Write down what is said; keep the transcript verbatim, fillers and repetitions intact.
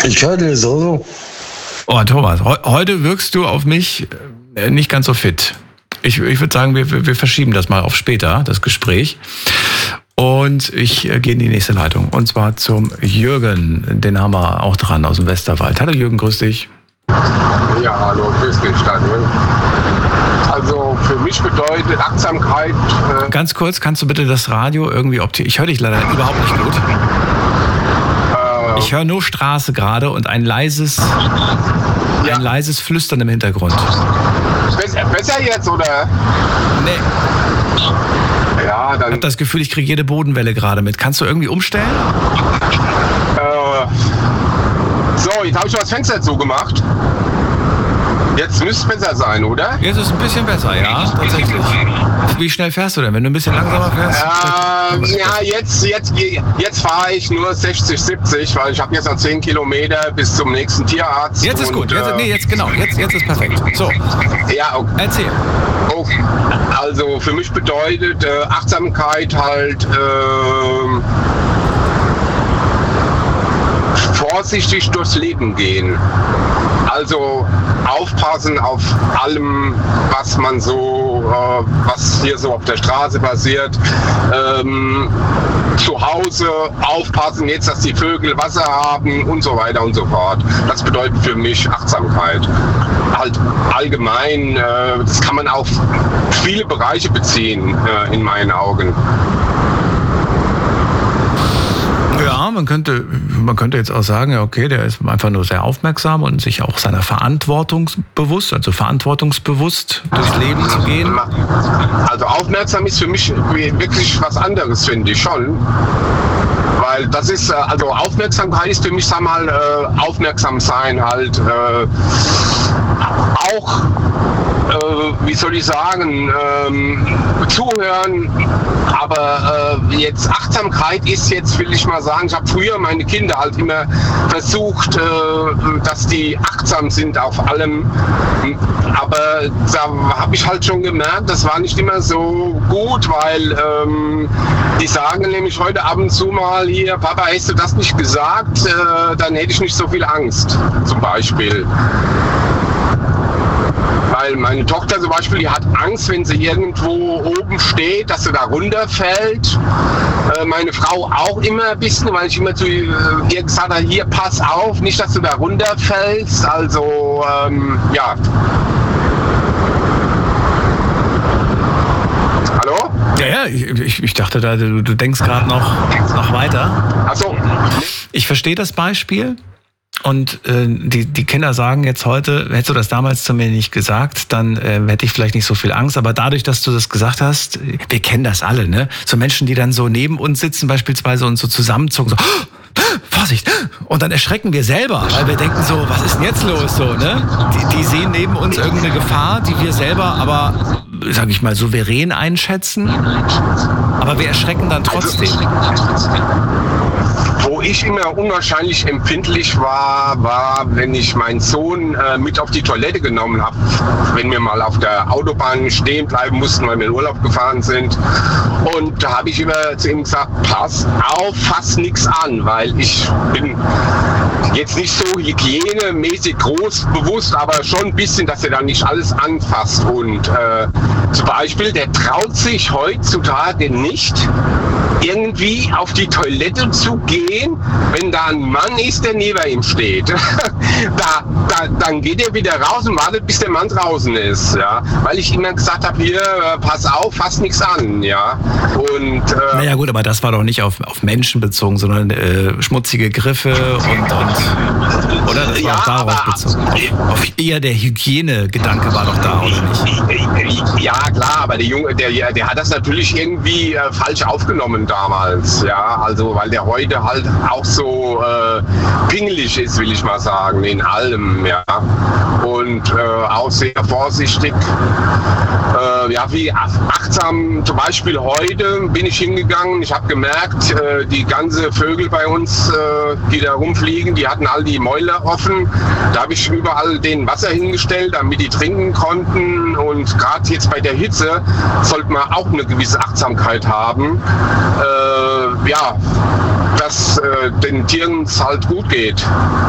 Ich höre dir so. Oh, Thomas, he- heute wirkst du auf mich äh, nicht ganz so fit. Ich, ich würde sagen, wir, wir verschieben das mal auf später, das Gespräch. Und ich äh, gehe in die nächste Leitung. Und zwar zum Jürgen. Den haben wir auch dran aus dem Westerwald. Hallo Jürgen, grüß dich. Ja, hallo, grüß dich, Daniel. Also für mich bedeutet Achtsamkeit... Äh, Ganz kurz, kannst du bitte das Radio irgendwie optimieren? Ich höre dich leider überhaupt nicht gut. äh, Ich höre nur Straße gerade und ein leises, Ja. ein leises Flüstern im Hintergrund. besser, besser jetzt, oder? Nee, Ja, ich dann... habe das Gefühl, ich kriege jede Bodenwelle gerade mit. Kannst du irgendwie umstellen? Äh, so, jetzt habe ich mal das Fenster zugemacht. Jetzt müsste es besser sein, oder? Jetzt ist es ein bisschen besser, ja, tatsächlich. Wie schnell fährst du denn? Wenn du ein bisschen langsamer fährst? Ähm, ja, jetzt, jetzt, jetzt fahre ich nur sechzig, siebzig, weil ich habe jetzt noch zehn Kilometer bis zum nächsten Tierarzt. Jetzt ist und, gut. Jetzt, äh, nee, jetzt genau. Jetzt, jetzt ist perfekt. So, Ja, okay. erzähl. Okay. Also für mich bedeutet äh, Achtsamkeit halt ähm, vorsichtig durchs Leben gehen. Also aufpassen auf allem, was man so, äh, was hier so auf der Straße passiert. Ähm, zu Hause aufpassen, jetzt, dass die Vögel Wasser haben und so weiter und so fort. Das bedeutet für mich Achtsamkeit. Halt allgemein, äh, das kann man auf viele Bereiche beziehen, äh, in meinen Augen. Ja, man könnte, man könnte jetzt auch sagen, ja, okay, der ist einfach nur sehr aufmerksam und sich auch seiner Verantwortung bewusst, also verantwortungsbewusst durchs Leben zu gehen. Also aufmerksam ist für mich wirklich was anderes, finde ich schon. Weil das ist, äh, also Aufmerksamkeit ist für mich, sag mal, äh, aufmerksam sein halt äh, auch, äh, wie soll ich sagen, ähm, zuhören, aber äh, jetzt Achtsamkeit ist jetzt, will ich mal sagen, ich habe früher meine Kinder halt immer versucht, äh, dass die achtsam sind auf allem, aber da habe ich halt schon gemerkt, das war nicht immer so gut, weil ähm, die sagen nämlich heute ab und zu mal hier, Papa, hättest du das nicht gesagt, äh, dann hätte ich nicht so viel Angst, zum Beispiel. Weil meine Tochter zum Beispiel, die hat Angst, wenn sie irgendwo oben steht, dass sie da runterfällt. Äh, meine Frau auch immer ein bisschen, weil ich immer zu äh, ihr gesagt habe, hier, pass auf, nicht, dass du da runterfällst. Also, ähm, ja. Hallo? Ja, ja, ich, ich, ich dachte, da, du, du denkst gerade noch, noch weiter. Ach so. Ich verstehe das Beispiel. Und äh, die, die Kinder sagen jetzt heute, hättest du das damals zu mir nicht gesagt, dann äh, hätte ich vielleicht nicht so viel Angst. Aber dadurch, dass du das gesagt hast, wir kennen das alle, ne? So Menschen, die dann so neben uns sitzen beispielsweise und so zusammenzucken, so Vorsicht! Und dann erschrecken wir selber, weil wir denken so, was ist denn jetzt los? So, ne? Die, die sehen neben uns irgendeine Gefahr, die wir selber aber, sag ich mal, souverän einschätzen. Aber wir erschrecken dann trotzdem. Wo ich immer unwahrscheinlich empfindlich war, war, wenn ich meinen Sohn äh, mit auf die Toilette genommen habe, wenn wir mal auf der Autobahn stehen bleiben mussten, weil wir in Urlaub gefahren sind. Und da habe ich immer zu ihm gesagt, pass auf, fass nichts an, weil ich bin jetzt nicht so hygienemäßig groß bewusst, aber schon ein bisschen, dass er da nicht alles anfasst. Und äh, zum Beispiel, der traut sich heutzutage nicht, irgendwie auf die Toilette zu gehen, wenn da ein Mann ist, der neben ihm steht. da, da, dann geht er wieder raus und wartet, bis der Mann draußen ist. Ja? Weil ich immer gesagt habe, hier, äh, pass auf, fass nichts an. Ja? Und, äh, Naja gut, aber das war doch nicht auf, auf Menschen bezogen, sondern äh, schmutzige Griffe und, und oder? Das war Ja, auch darauf aber- bezogen. Auf, auf eher der Hygienegedanke war doch da, oder nicht? Ja, klar, aber der Junge, der, der hat das natürlich irgendwie äh, falsch aufgenommen damals, ja, also weil der heute halt auch so äh, pingelig ist, will ich mal sagen, in allem, ja, und äh, auch sehr vorsichtig, äh, ja, wie achtsam, zum Beispiel heute bin ich hingegangen, ich habe gemerkt, äh, die ganze Vögel bei uns, äh, die da rumfliegen, die hatten all die Mäuler offen, da habe ich überall den Wasser hingestellt, damit die trinken konnten, und gerade jetzt bei der Hitze sollte man auch eine gewisse Achtsamkeit haben, äh, ja, dass äh, den Tieren es halt gut geht.